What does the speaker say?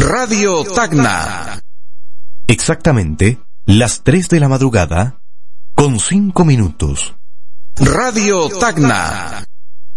Radio Tacna. Exactamente las 3 de la madrugada, con 5 minutos. Radio Tacna.